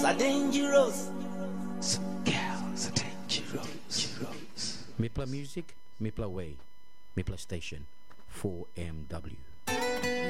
are dangerous. Some girls are dangerous. Mipla music, Mipla way, Mipla station, 4MW.